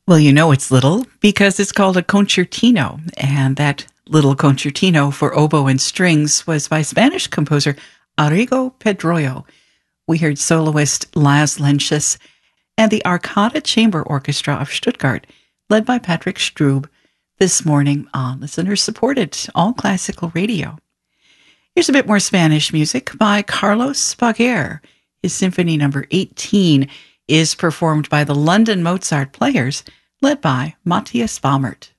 Well, you know it's little because it's called a concertino, and that little concertino for oboe and strings was by Spanish composer Arrigo Pedroyo. We heard soloist Laz Lenches and the Arcada Chamber Orchestra of Stuttgart, led by Patrick Strub, this morning on listener-supported All Classical Radio. Here's a bit more Spanish music by Carlos Baguer. His Symphony No. 18 is performed by the London Mozart Players, led by Matthias Baumert.